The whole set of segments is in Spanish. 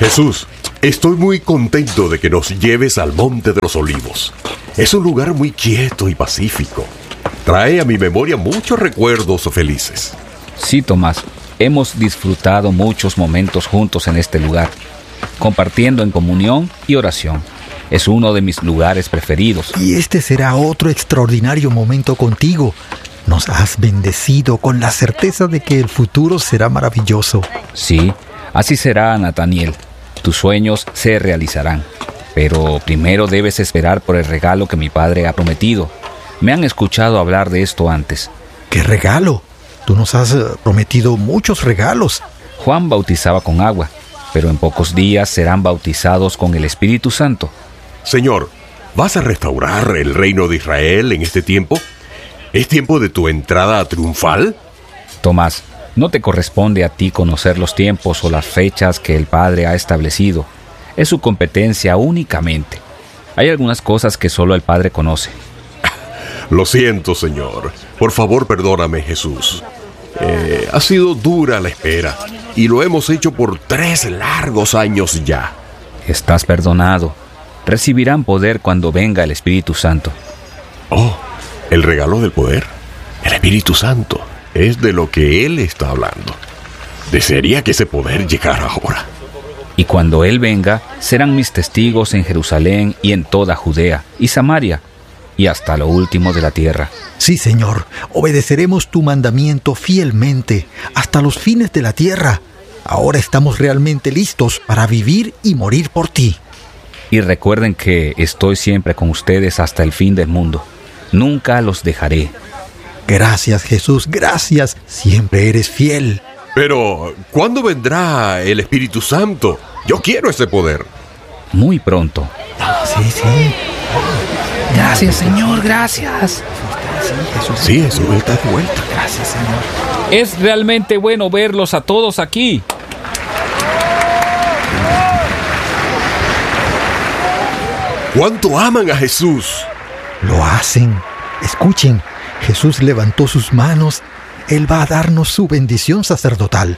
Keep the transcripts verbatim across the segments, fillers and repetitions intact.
Jesús, estoy muy contento de que nos lleves al Monte de los Olivos. Es un lugar muy quieto y pacífico. Trae a mi memoria muchos recuerdos felices. Sí, Tomás, hemos disfrutado muchos momentos juntos en este lugar, compartiendo en comunión y oración. Es uno de mis lugares preferidos. Y este será otro extraordinario momento contigo. Nos has bendecido con la certeza de que el futuro será maravilloso. Sí, así será, Nataniel. Tus sueños se realizarán. Pero primero debes esperar por el regalo que mi padre ha prometido. Me han escuchado hablar de esto antes. ¿Qué regalo? Tú nos has uh, prometido muchos regalos. Juan bautizaba con agua, pero en pocos días serán bautizados con el Espíritu Santo. Señor, ¿vas a restaurar el reino de Israel en este tiempo? ¿Es tiempo de tu entrada triunfal? Tomás, no te corresponde a ti conocer los tiempos o las fechas que el Padre ha establecido. Es su competencia únicamente. Hay algunas cosas que solo el Padre conoce. Lo siento, Señor. Por favor, perdóname, Jesús. Eh, ha sido dura la espera y lo hemos hecho por tres largos años ya. Estás perdonado. Recibirán poder cuando venga el Espíritu Santo. Oh, el regalo del poder. El Espíritu Santo es de lo que Él está hablando. Desearía que ese poder llegara ahora. Y cuando Él venga, serán mis testigos en Jerusalén y en toda Judea y Samaria, y hasta lo último de la tierra. Sí, Señor, obedeceremos tu mandamiento fielmente hasta los fines de la tierra. Ahora estamos realmente listos para vivir y morir por ti. Y recuerden que estoy siempre con ustedes hasta el fin del mundo. Nunca los dejaré. Gracias, Jesús, gracias. Siempre eres fiel. Pero, ¿cuándo vendrá el Espíritu Santo? Yo quiero ese poder. Muy pronto. Sí, sí. Gracias, Señor, gracias. Sí, Jesús está de vuelta. Gracias, Señor. Es realmente bueno verlos a todos aquí. ¿Cuánto aman a Jesús? Lo hacen. Escuchen, Jesús levantó sus manos. Él va a darnos su bendición sacerdotal.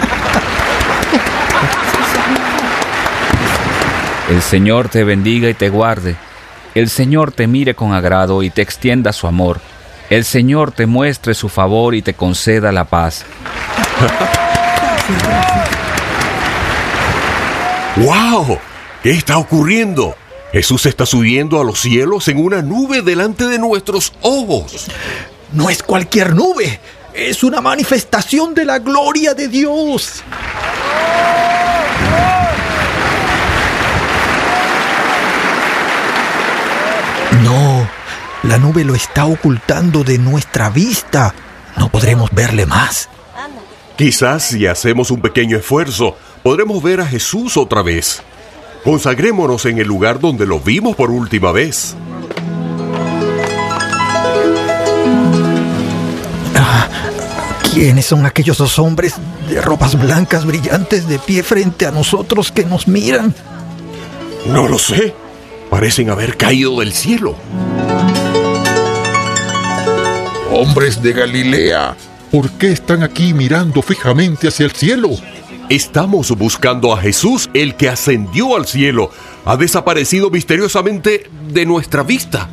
El Señor te bendiga y te guarde. El Señor te mire con agrado y te extienda su amor. El Señor te muestre su favor y te conceda la paz. ¡Wow! ¿Qué está ocurriendo? Jesús está subiendo a los cielos en una nube delante de nuestros ojos. No es cualquier nube. Es una manifestación de la gloria de Dios. No, la nube lo está ocultando de nuestra vista. No podremos verle más. Quizás si hacemos un pequeño esfuerzo, podremos ver a Jesús otra vez. Consagrémonos en el lugar donde lo vimos por última vez. Ah, ¿quiénes son aquellos dos hombres de ropas blancas brillantes de pie frente a nosotros que nos miran? No lo sé. Parecen haber caído del cielo. Hombres de Galilea, ¿por qué están aquí mirando fijamente hacia el cielo? Estamos buscando a Jesús, el que ascendió al cielo. Ha desaparecido misteriosamente de nuestra vista.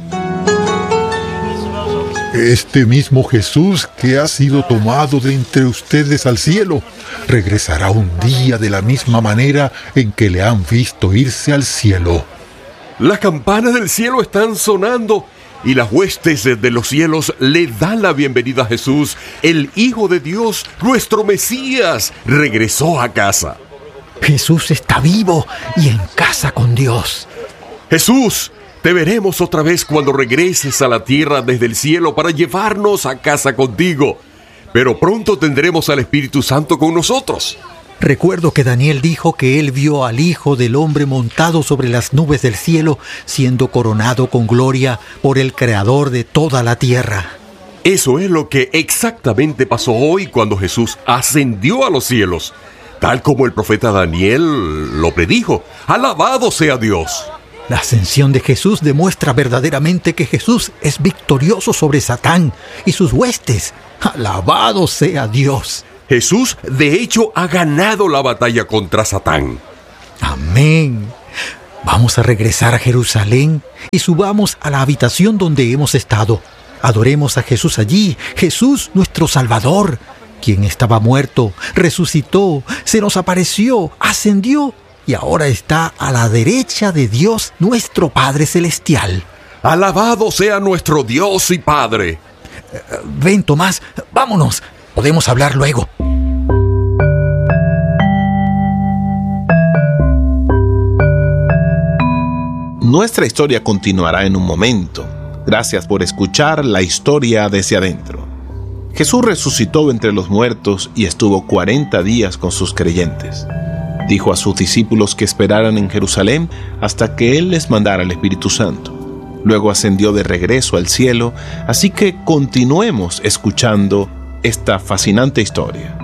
Este mismo Jesús que ha sido tomado de entre ustedes al cielo, regresará un día de la misma manera en que le han visto irse al cielo. Las campanas del cielo están sonando y las huestes de los cielos le dan la bienvenida a Jesús. El Hijo de Dios, nuestro Mesías, regresó a casa. Jesús está vivo y en casa con Dios. Jesús, te veremos otra vez cuando regreses a la tierra desde el cielo para llevarnos a casa contigo. Pero pronto tendremos al Espíritu Santo con nosotros. Recuerdo que Daniel dijo que él vio al Hijo del Hombre montado sobre las nubes del cielo, siendo coronado con gloria por el Creador de toda la tierra. Eso es lo que exactamente pasó hoy cuando Jesús ascendió a los cielos, tal como el profeta Daniel lo predijo. ¡Alabado sea Dios! La ascensión de Jesús demuestra verdaderamente que Jesús es victorioso sobre Satán y sus huestes. ¡Alabado sea Dios! Jesús, de hecho, ha ganado la batalla contra Satán. Amén. Vamos a regresar a Jerusalén y subamos a la habitación donde hemos estado. Adoremos a Jesús allí, Jesús nuestro Salvador, quien estaba muerto, resucitó, se nos apareció, ascendió y ahora está a la derecha de Dios nuestro Padre Celestial. Alabado sea nuestro Dios y Padre. Ven, Tomás, vámonos. Podemos hablar luego. Nuestra historia continuará en un momento. Gracias por escuchar la historia desde adentro. Jesús resucitó entre los muertos y estuvo cuarenta días con sus creyentes. Dijo a sus discípulos que esperaran en Jerusalén hasta que Él les mandara el Espíritu Santo. Luego ascendió de regreso al cielo, así que continuemos escuchando esta fascinante historia.